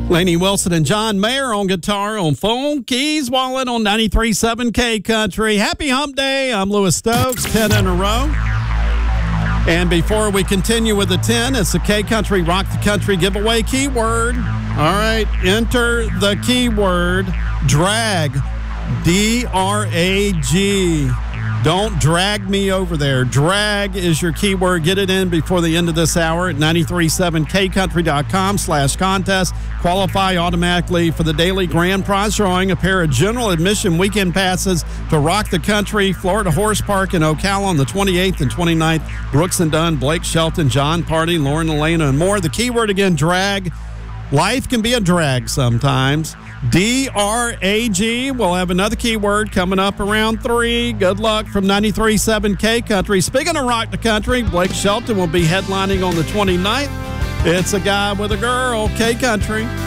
Lainey Wilson and John Mayer on guitar, on phone, keys, wallet on 93.7 K Country. Happy Hump Day. I'm Lewis Stokes, 10 in a row. And before we continue with the 10, it's the K Country Rock the Country giveaway keyword. All right, enter the keyword drag, D-R-A-G. Don't drag me over there. Drag is your keyword. Get it in before the end of this hour at 937kcountry.com/contest. Qualify automatically for the daily grand prize drawing, a pair of general admission weekend passes to Rock the Country, Florida Horse Park in Ocala on the 28th and 29th. Brooks and Dunn, Blake Shelton, John Party, Lauren Elena, and more. The keyword again, drag. Life can be a drag sometimes. D-R-A-G. We'll have another keyword coming up around 3. Good luck from 93.7 K Country. Speaking of Rock the Country, Blake Shelton will be headlining on the 29th. It's a guy with a girl, K Country.